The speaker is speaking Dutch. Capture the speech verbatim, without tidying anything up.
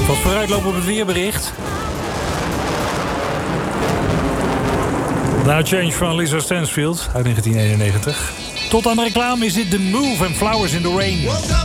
Tot vooruitlopen op het weerbericht. Now Change van Lisa Stansfield uit negentien eenennegentig. Tot aan de reclame is dit The Move en Flowers in the Rain.